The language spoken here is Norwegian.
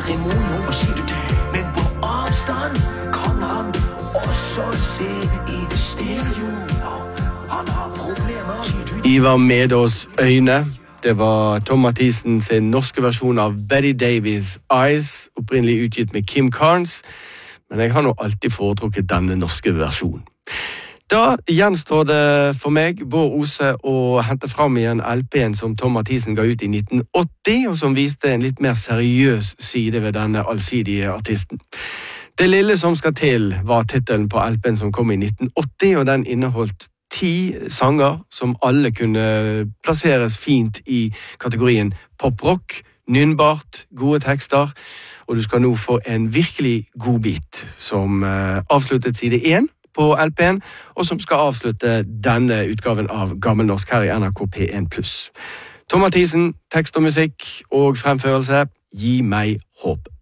aldri mono, sier du det. Men på avstand kan han også se i stereo. Han har problemer, sier du. Ivar Medås Øyne. Det var Tom Mathisen sin norske versjon av Betty Davies Eyes, opprinnelig utgitt med Kim Carnes, men jeg har nå alltid foretrukket denne norske versjonen. Da gjenstår det for meg, Bård Ose, å hente frem igjen LP-en som Tom Mathisen ga ut i 1980, og som viste en litt mer seriøs side ved denne allsidige artisten. Det lille som skal til var titelen på LP-en som kom i 1980, og den inneholdt 10 sanger som alle kunne plasseres fint i kategorien pop-rock, nynnbart, gode tekster, og du skal nå få en virkelig god bit som avsluttet side 1 på LP-en, og som skal avslutte denne utgaven av Gammelnorsk her i NRK P1+. Tom Mathisen, tekst og musikk og fremførelse, gi meg håp.